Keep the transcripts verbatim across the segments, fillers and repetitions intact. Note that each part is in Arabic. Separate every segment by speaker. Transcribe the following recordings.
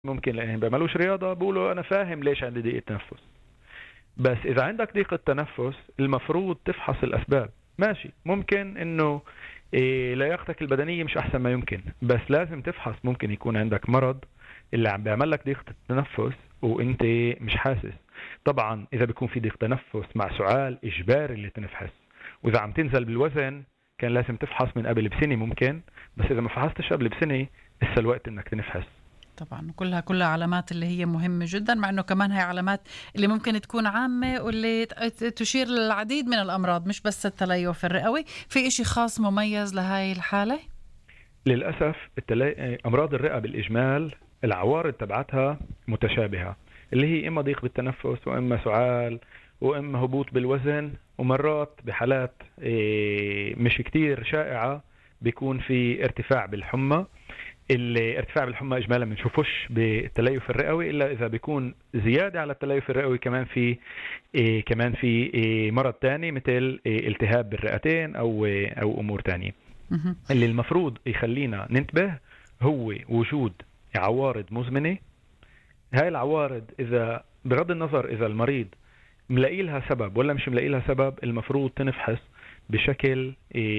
Speaker 1: ممكن لأنهم بيعملوش رياضة بيقولوا أنا فاهم ليش عندي ضيق تنفس. بس إذا عندك ضيق التنفس المفروض تفحص الأسباب. ماشي، ممكن إنه إيه لياقتك البدنية مش أحسن ما يمكن، بس لازم تفحص. ممكن يكون عندك مرض اللي عم بيعمل لك ضيق التنفس وإنت مش حاسس. طبعا إذا بيكون في ضيق تنفس مع سعال إجباري اللي تنفحص، وإذا عم تنزل بالوزن كان لازم تفحص من قبل بسنة ممكن، بس إذا ما فحصتش قبل بسنة لسه الوقت إنك تنفحص.
Speaker 2: طبعا كلها كلها علامات اللي هي مهمة جدا، مع انه كمان هي علامات اللي ممكن تكون عامة واللي تشير للعديد من الامراض مش بس التليف الرئوي. في اشي خاص مميز لهاي الحالة؟
Speaker 1: للأسف التلي... امراض الرئة بالاجمال العوارض تبعتها متشابهة، اللي هي اما ضيق بالتنفس واما سعال واما هبوط بالوزن، ومرات بحالات مش كتير شائعة بيكون في ارتفاع بالحمى. الارتفاع بالحمى اجمالا ما بنشوفوش بالتليف الرئوي الا اذا بيكون زياده على التليف الرئوي كمان في إيه كمان في إيه مرض تاني مثل إيه التهاب بالرئتين او إيه او امور تانية. اللي المفروض يخلينا ننتبه هو وجود عوارض مزمنه. هاي العوارض اذا بغض النظر اذا المريض ملاقي لها سبب ولا مش ملاقي لها سبب المفروض تنفحص بشكل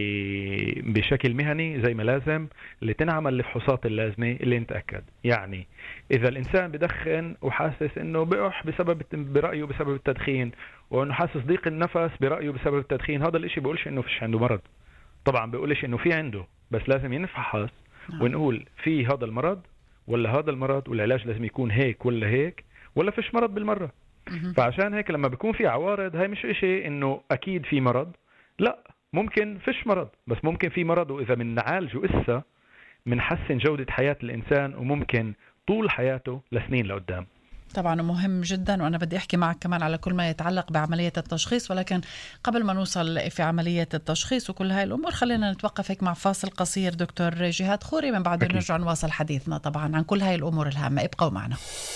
Speaker 1: بشكل مهني زي ما لازم، اللي تنعمل الفحوصات اللازمة اللي نتأكد. يعني إذا الإنسان بدخن وحاسس إنه بقح بسبب برأيه بسبب التدخين، وإنه حاسس ضيق النفس برأيه بسبب التدخين، هذا الإشي بيقولش إنه فيش عنده مرض. طبعا بيقولش إنه في عنده، بس لازم ينفحص ونقول في هذا المرض ولا هذا المرض، والعلاج لازم يكون هيك ولا هيك ولا فيش مرض بالمرة. فعشان هيك لما بيكون في عوارض هاي مش إشي إنه أكيد في مرض، لا، ممكن فيش مرض بس ممكن في مرض، وإذا من نعالجه إسا منحسن جودة حياة الإنسان وممكن طول حياته لسنين لقدام.
Speaker 2: طبعا مهم جدا، وأنا بدي أحكي معك كمان على كل ما يتعلق بعملية التشخيص، ولكن قبل ما نوصل في عملية التشخيص وكل هاي الأمور خلينا نتوقف هيك مع فاصل قصير دكتور جهاد خوري، من بعده نرجع نواصل حديثنا طبعا عن كل هاي الأمور الهامة. ابقوا معنا.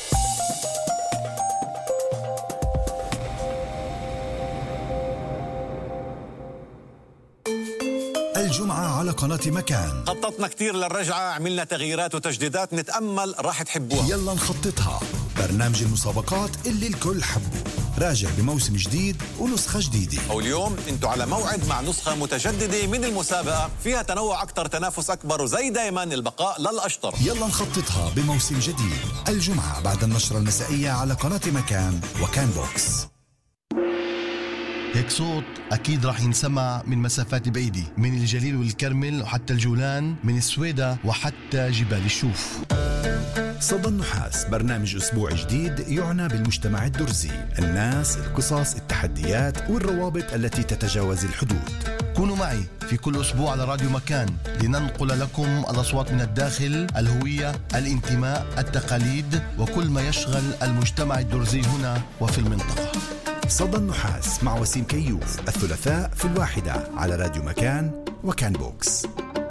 Speaker 3: الجمعة على قناة مكان
Speaker 4: خططنا كتير للرجعة، عملنا تغييرات وتجديدات نتأمل راح تحبوها.
Speaker 3: يلا نخططها، برنامج المسابقات اللي الكل حبه، راجع بموسم جديد ونسخة جديدة.
Speaker 4: واليوم انتوا على موعد مع نسخة متجددة من المسابقة فيها تنوع أكتر، تنافس أكبر، وزي دايما البقاء للأشطر.
Speaker 3: يلا نخططها بموسم جديد الجمعة بعد النشرة المسائية على قناة مكان وكان بوكس.
Speaker 5: هيك صوت أكيد راح ينسمع من مسافات بعيدة، من الجليل والكرمل وحتى الجولان، من السويدة وحتى جبال الشوف.
Speaker 3: صدى النحاس، برنامج أسبوع جديد يعنى بالمجتمع الدرزي، الناس، القصص، التحديات والروابط التي تتجاوز الحدود.
Speaker 5: كونوا معي في كل أسبوع على راديو مكان لننقل لكم الأصوات من الداخل، الهوية، الانتماء، التقاليد وكل ما يشغل المجتمع الدرزي هنا وفي المنطقة.
Speaker 3: صدى النحاس مع وسيم كيوف، الثلاثاء في الواحدة على راديو مكان وكان بوكس.